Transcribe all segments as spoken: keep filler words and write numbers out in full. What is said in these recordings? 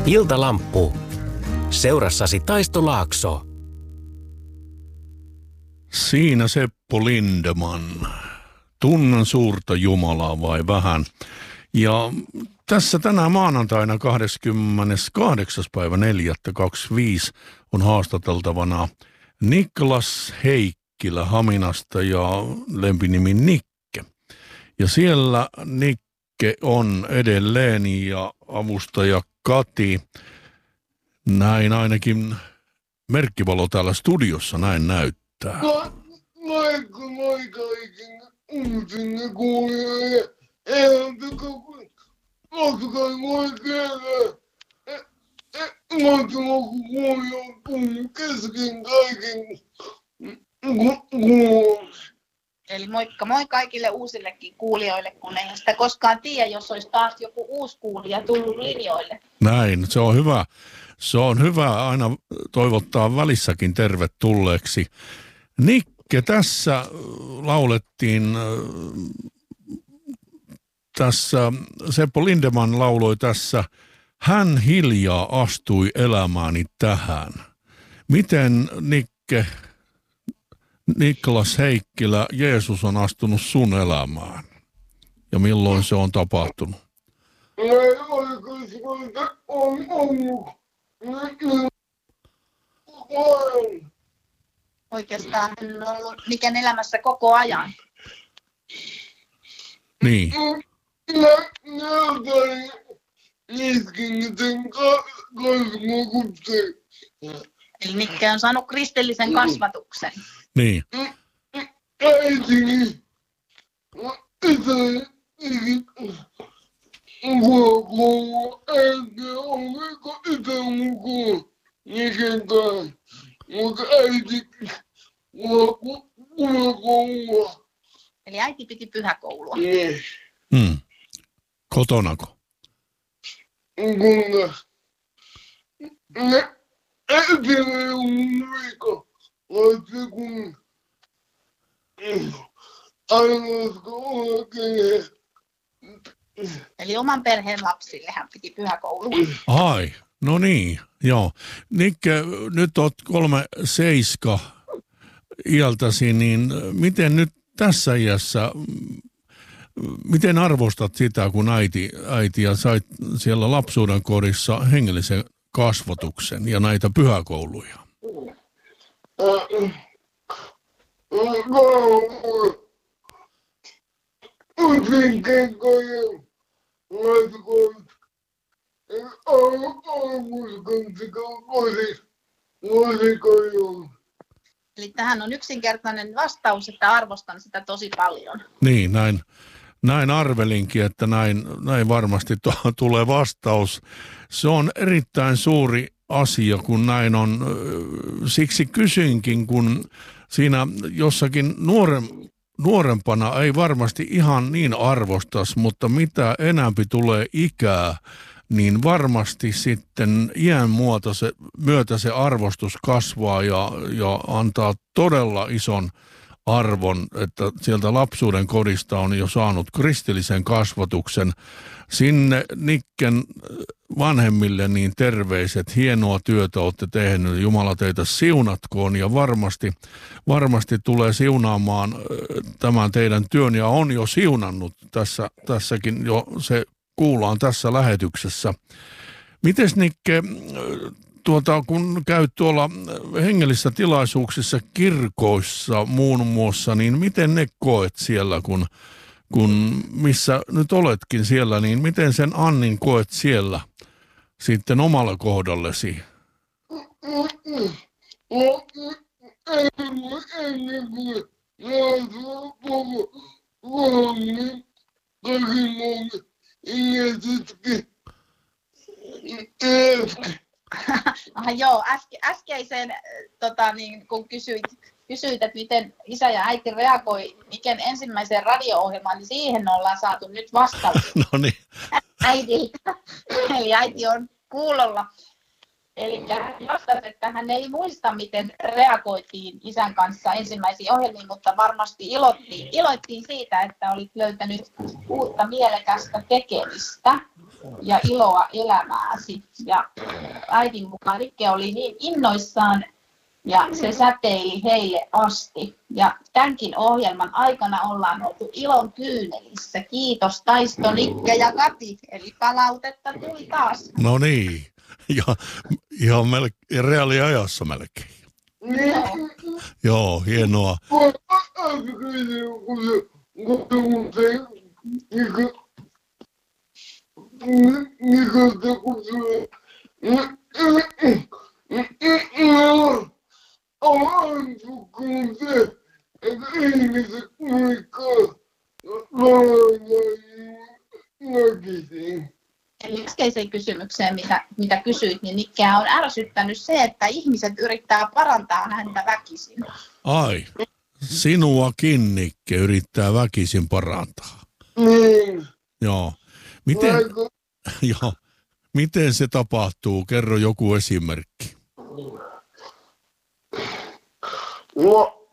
Iltalamppu. Seurassasi Taisto Laakso. Siinä Seppo Lindeman. Tunnen suurta Jumalaa vai vähän? Ja tässä tänä maanantaina kahdeskymmeneskahdeksas päivä neljättä kaksikymmentäviisi on haastateltavana Niklas Heikkilä Haminasta ja lempinimi Nikke. Ja siellä Nikke on edelleen ja avustaja Kati. Näin ainakin merkkivalo täällä studiossa näin näyttää. Moikka moi kaikille uusille kuulijoille. Eihän koskaan voi kerran. Muutama kuulija on tullut kesken kaiken kuuloksi. Eli moikka moi kaikille uusillekin kuulijoille, kun eihän sitä koskaan tiedä, jos olisi taas joku uusi kuulija tullut linjoille. Näin, se on hyvä. Se on hyvä aina toivottaa välissäkin tervetulleeksi. Nikke, tässä laulettiin, tässä Seppo Lindeman lauloi tässä, hän hiljaa astui elämääni tähän. Miten Nikke, Niklas Heikkilä, Jeesus on astunut sun elämään? Ja milloin se on tapahtunut? On ollut. Oikeastaan hän on ollut Niken elämässä koko ajan. Niin. Näytän iskin sen kasvukutteen. Eli Nikke on saanut kristillisen kasvatuksen. Niin. Äitini. Isäni. Vuokoulu. Äiti oliko isä mukaan. Niken kanssa. Mutta äiti. Vuokoulua. Eli äiti piti pyhäkoulua. Niin. Hmm. Kotonako? Kyllä. Äiti ei ole mun vika. Vaan se kun ainoastaan oikein. Eli oman perheen lapsille hän piti pyhäkoulua. Ai, no niin, joo. Nikke, nyt oot kolme seiska iältäsi, niin miten nyt tässä iässä, miten arvostat sitä, kun äiti, äiti ja sait siellä lapsuuden kodissa hengellisen kasvatuksen ja näitä pyhäkouluja? Usein keikkoja laskuut. Alkuskan sekä kodissa lasikoja. Eli tähän on yksinkertainen vastaus, että arvostan sitä tosi paljon. Niin, näin, näin arvelinkin, että näin, näin varmasti to, tulee vastaus. Se on erittäin suuri asia, kun näin on. Siksi kysyinkin, kun siinä jossakin nuoren, nuorempana ei varmasti ihan niin arvostas, mutta mitä enämpi tulee ikää, niin varmasti sitten iän muuta se, myötä se arvostus kasvaa ja, ja antaa todella ison arvon, että sieltä lapsuuden kodista on jo saanut kristillisen kasvatuksen. Sinne Nikken vanhemmille niin terveiset, hienoa työtä olette tehnyt, Jumala teitä siunatkoon ja varmasti, varmasti tulee siunaamaan tämän teidän työn ja on jo siunannut tässä, tässäkin jo se kuullaan tässä lähetyksessä. Mites Nikke, tuota, kun käyt tuolla hengellisissä tilaisuuksissa kirkoissa muun muassa, niin miten ne koet siellä, kun, kun missä nyt oletkin siellä, niin miten sen Annin koet siellä sitten omalla kohdallesi? Ah, joo, äske, äskeiseen, tota, niin, kun kysyit, kysyit, että miten isä ja äiti reagoi Niken ensimmäiseen radio-ohjelmaan, niin siihen ollaan saatu nyt vastaus. No niin. Äidiltä. Eli äiti on kuulolla. Eli hän vastasi, että hän ei muista, miten reagoitiin isän kanssa ensimmäisiin ohjelmiin, mutta varmasti iloittiin, iloittiin siitä, että olit löytänyt uutta mielekästä tekemistä ja iloa elämääsi. Ja äidin mukaan Rikke oli niin innoissaan ja se säteili heille asti. Ja tämänkin ohjelman aikana ollaan oltu ilon kyynelissä. Kiitos Taisto, Nikke ja Kati. Eli palautetta tuli taas. No niin, ja ihan melkein, reaaliajassa melkein. Joo. Joo, hienoa. Eli äskeiseen kysymykseen, mitä, mitä kysyit, niin Nikkeä on ärsyttänyt se, että ihmiset yrittää parantaa häntä väkisin. Ai, sinuakin Nikke yrittää väkisin parantaa. Niin. Joo. Miten, joo. Miten se tapahtuu? Kerro joku esimerkki. No,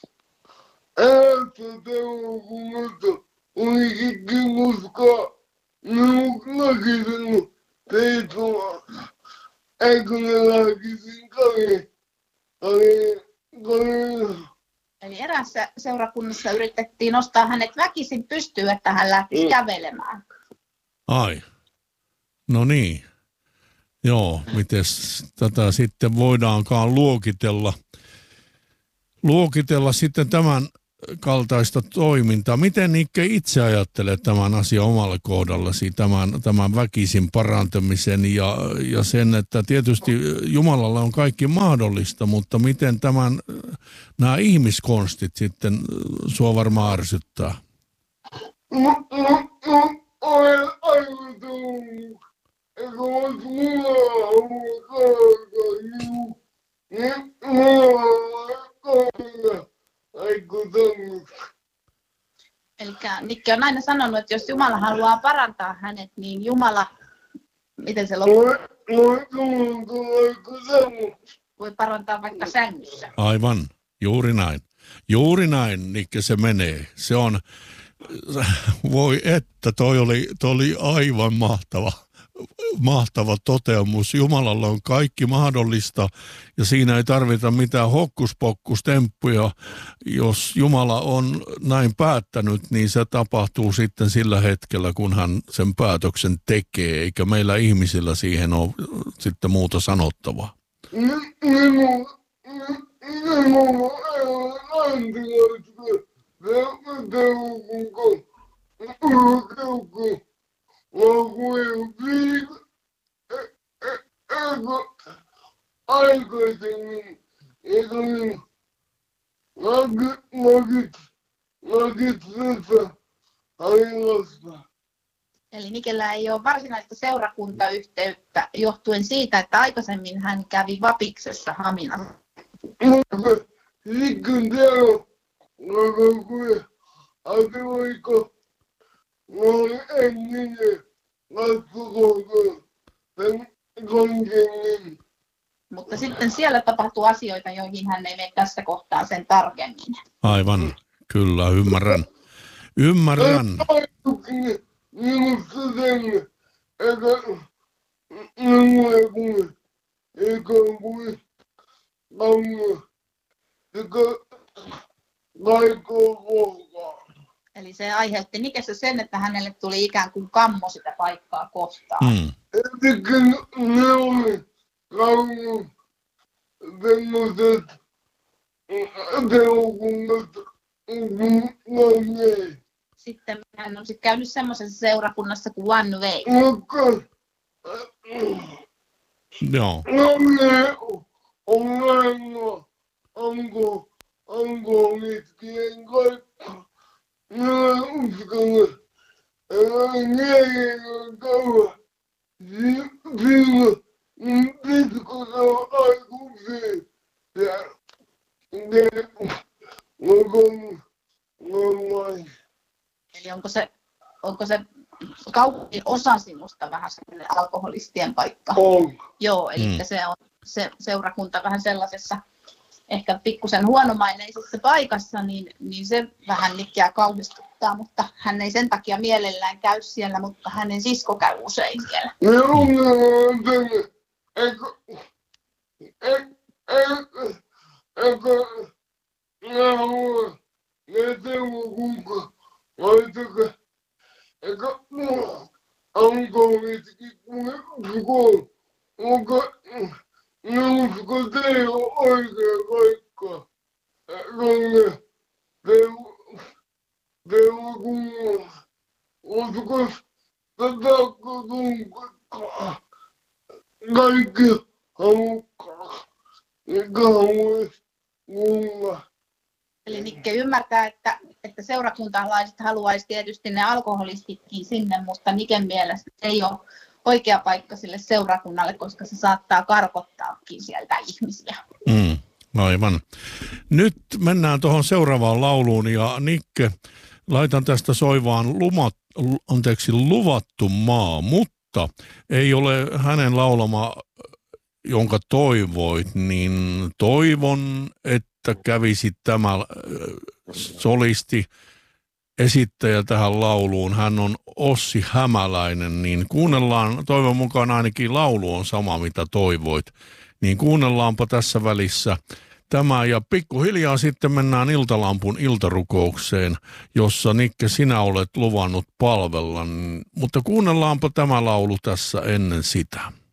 älä teukunut, unikin muskaa, minun näkisin teitoa, eikö ne lääkisin kari, kari, kari. Eli eräässä seurakunnassa yritettiin nostaa hänet väkisin pystyyn, että hän lähtisi kävelemään. Ai, no niin. Joo, miten tätä sitten voidaankaan luokitella, luokitella sitten tämän kaltaista toimintaa. Miten Nikke itse ajattelee tämän asian omalle kohdallasi, tämän, tämän väkisin parantamisen ja, ja sen, että tietysti Jumalalla on kaikki mahdollista, mutta miten tämän, nämä ihmiskonstit sitten sua varmaan ärsyttää? No, no, no, olen aivan tullut. Eikö olisi mulla ollut kalkaa, niin mulla on kalkaa, eikö tullut. Eli Nikke on aina sanonut, että jos Jumala haluaa parantaa hänet, niin Jumala, miten se loppuu, Voi, voi tullut, eikö tullut. voi parantaa vaikka sängyssä. Aivan, juuri näin. Juuri näin, Nikke, se menee. Se on, voi että, toi oli, toi oli aivan mahtava. Mahtava toteamus. Jumalalla on kaikki mahdollista ja siinä ei tarvita mitään hokkuspokkustemppuja. Jos Jumala on näin päättänyt, niin se tapahtuu sitten sillä hetkellä, kun hän sen päätöksen tekee, eikä meillä ihmisillä siihen ole sitten muuta sanottavaa. Minun, minun ei ole antilaista, se teukunko, teukunko. Lopuin viikko, eikö aikaisemmin, eikö niin, lakit, lakit, lakit tästä ainoasta. Eli Nikellä ei ole varsinaista seurakuntayhteyttä johtuen siitä, että aikaisemmin hän kävi Vapiksessa Haminassa. Mutta sitten täällä, lakko kuule, asioiko, olen ennen katsokoon sen konkenin. Mutta sitten siellä tapahtuu asioita, joihin hän ei mene tässä kohtaa sen tarkemmin. Aivan, kyllä, ymmärrän. Ymmärrän. Ajatukseni minusta sen, että minulle kuule, eikä kuule kanna, eikä kaikkoa kohtaa. Eli se aiheutti Nikessä sen, että hänelle tuli ikään kuin kammo sitä paikkaa kohtaan. Hmm. Etenkin ne oli kauan semmoiset teukunnat, kun ei. Sitten hän on sitten käynyt semmoisessa seurakunnassa kuin One Way. Mutta Joo. no ne on aina, onko, onko mitkien kaikki. Minä uskon, että miehen on kauan. Siinä pitkällä aikuisen ja ne on on Eli onko se, onko se kaupungin osa sinusta vähän sellainen alkoholistien paikka. On. Joo, eli mm. se on se seurakunta vähän sellaisessa ehkä pikkusen huonomaineisessa paikassa, niin, niin se vähän Nikkiä kauhistuttaa, mutta hän ei sen takia mielellään käy siellä, mutta hänen sisko käy usein siellä. Minun mielestäni, eikö, eikö, eikö, eikö, minä haluan, että kuinka, laittakaa, eikö, alkoholitkin, kun, onko, minusta teillä on oikea paikka, koska teillä kun, olisiko tätä kuinka kaikki halukkaat, eikä haluaisi kuulla. Eli Nikke ymmärtää, että, että seurakuntalaiset haluaisi tietysti ne alkoholistitkin sinne, mutta Niken mielestä ei ole oikea paikka sille seurakunnalle, koska se saattaa karkottaakin sieltä ihmisiä. Mm, aivan. Nyt mennään tuohon seuraavaan lauluun ja Nikke, laitan tästä soivaan lumat, anteeksi, Luvattu maa, mutta ei ole hänen laulama, jonka toivoit, niin toivon, että kävisi tämä solisti esittäjä tähän lauluun. Hän on Ossi Hämäläinen, niin kuunnellaan, toivon mukaan ainakin laulu on sama, mitä toivoit. Niin kuunnellaanpa tässä välissä tämä ja pikkuhiljaa sitten mennään Iltalampun iltarukoukseen, jossa Nikke sinä olet luvannut palvella. Mutta kuunnellaanpa tämä laulu tässä ennen sitä.